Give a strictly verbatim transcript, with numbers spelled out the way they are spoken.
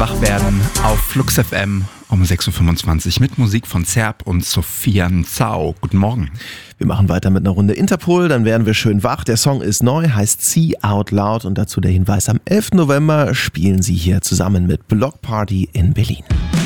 wach werden auf Flux F M um sechs Uhr fünfundzwanzig mit Musik von Zerb und Sophia Zau. Guten Morgen. Wir machen weiter mit einer Runde Interpol, dann werden wir schön wach. Der Song ist neu, heißt See Out Loud und dazu der Hinweis, am elften November spielen sie hier zusammen mit Block Party in Berlin.